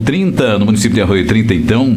30, no município de Arroio 30, então,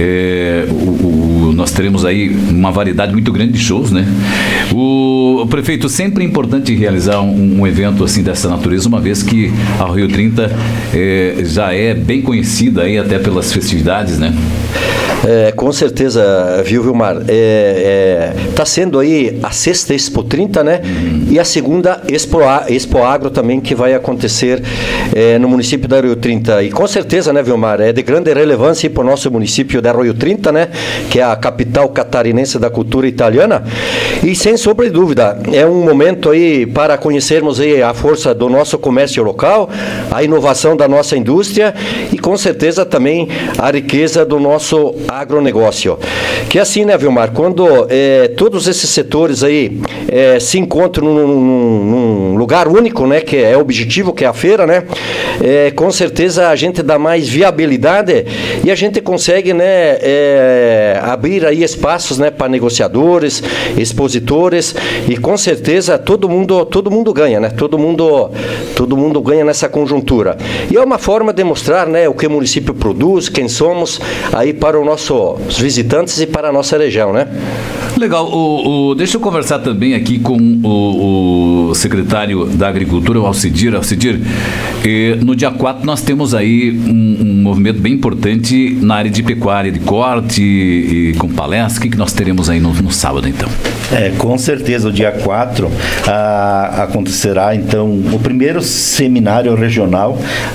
nós teremos aí uma variedade muito grande de shows, né? O prefeito, sempre é importante realizar um evento assim dessa natureza, uma vez que Arroio 30 já é bem conhecida aí até pelas festividades, né? Com certeza, viu, Vilmar? Está sendo aí a sexta Expo 30, né? E a segunda Expo Agro também, que vai acontecer no município de Arroio 30. E com certeza, né, Vilmar, é de grande relevância para o nosso município de Arroio 30, né? Que é a capital catarinense da cultura italiana. E sem sombra de dúvida, é um momento aí para conhecermos aí a força do nosso comércio local, a inovação da nossa indústria e com certeza também a riqueza do nosso agronegócio. Que assim, né, Vilmar, quando todos esses setores aí se encontram num lugar único, né, que é o objetivo, que é a feira, né, com certeza a gente dá mais viabilidade e a gente consegue, né, abrir aí espaços, né, para negociadores, expositores e com certeza todo mundo ganha, né, todo mundo ganha nessa conjuntura. E é uma forma de mostrar, né, o que o município produz, quem somos aí para os nossos visitantes e para a nossa região, né? Legal. Deixa eu conversar também aqui com o secretário da Agricultura, o Alcidir. Alcidir, no dia 4 nós temos aí um movimento bem importante na área de pecuária, de corte e com palestras. O que nós teremos aí no sábado, então? Com certeza, o dia 4 acontecerá, então, o primeiro seminário regional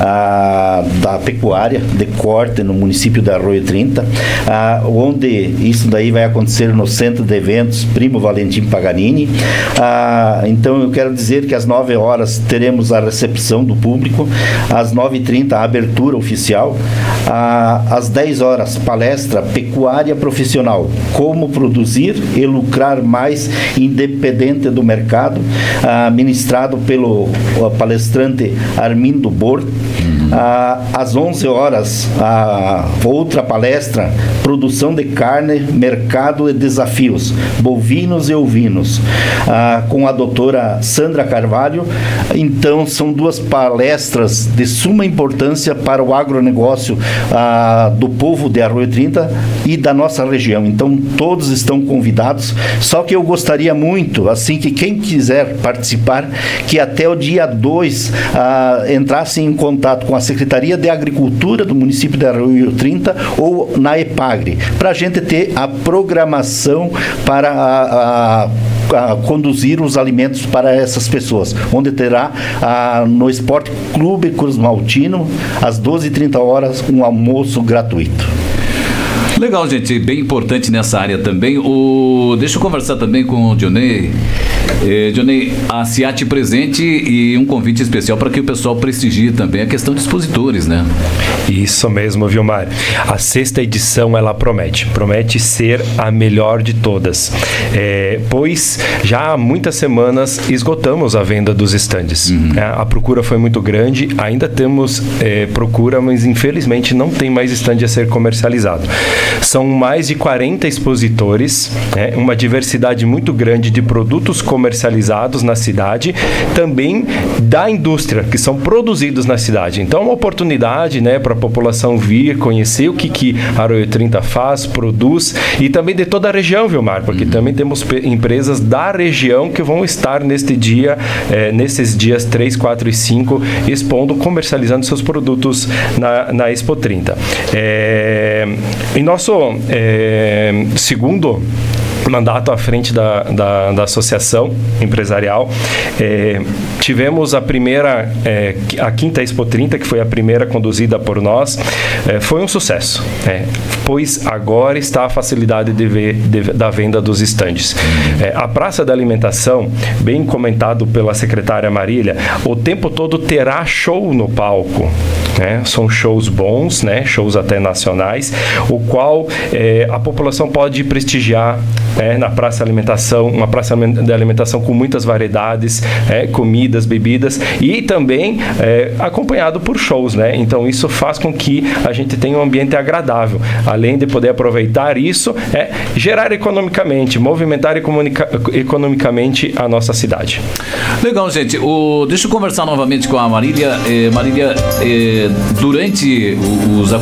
da pecuária de corte no município de Arroio 30, onde isso daí vai acontecer no Centro de Eventos Primo Valentim Paganini. Então, eu quero dizer que às 9 horas teremos a recepção do público, às 9h30 a abertura oficial, às 10 horas palestra Pecuária Profissional, como produzir e lucrar mais independente do mercado, ministrado pelo palestrante Armindo Bor. Às 11 horas, outra palestra, produção de carne, mercado e desafios, bovinos e ovinos, com a doutora Sandra Carvalho. Então, são duas palestras de suma importância para o agronegócio do povo de Arroio 30 e da nossa região. Então, todos estão convidados, só que eu gostaria muito, assim, que quem quiser participar, que até o dia 2 entrasse em contato com a Secretaria de Agricultura do município de Arroio 30 ou na EPAGRE, para a gente ter a programação para conduzir os alimentos para essas pessoas, onde terá no Esporte Clube Cruz Maltino, às 12h30, um almoço gratuito. Legal, gente, bem importante nessa área também. Deixa eu conversar também com o Dionei. Dionei, a CIAT presente e um convite especial para que o pessoal prestigie também a questão de expositores, né? Isso mesmo, Vilmar. A sexta edição, ela promete ser a melhor de todas, pois já há muitas semanas esgotamos a venda dos estandes. A procura foi muito grande, ainda temos procura, mas infelizmente não tem mais estande a ser comercializado. São mais de 40 expositores, uma diversidade muito grande de produtos comercializados na cidade, também da indústria, que são produzidos na cidade. Então, é uma oportunidade, para a população vir, conhecer o que Arroio 30 faz, produz, e também de toda a região, Vilmar, porque também temos empresas da região que vão estar neste dia, nesses dias 3, 4 e 5, expondo, comercializando seus produtos na Expo 30. Em nosso segundo mandato à frente da associação empresarial, tivemos a primeira, a quinta Expo 30, que foi a primeira conduzida por nós, foi um sucesso, pois agora está a facilidade da venda dos estandes. A Praça da Alimentação, bem comentado pela secretária Marília, o tempo todo terá show no palco. São shows bons, shows até nacionais, o qual a população pode prestigiar na Praça da Alimentação, uma praça de alimentação com muitas variedades, comidas, bebidas e também acompanhado por shows, Então isso faz com que a gente tenha um ambiente agradável, além de poder aproveitar isso, gerar economicamente, movimentar economicamente a nossa cidade. Legal, gente. Deixa eu conversar novamente com a Marília. Marília, durante os